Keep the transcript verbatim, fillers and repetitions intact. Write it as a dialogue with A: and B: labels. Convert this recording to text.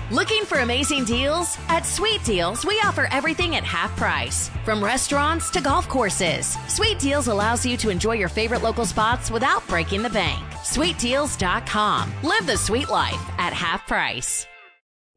A: Looking for amazing deals? At Sweet Deals, we offer everything at half price. From restaurants to golf courses, Sweet Deals allows you to enjoy your favorite local spots without breaking the bank. sweet deals dot com. Live the sweet life at half price.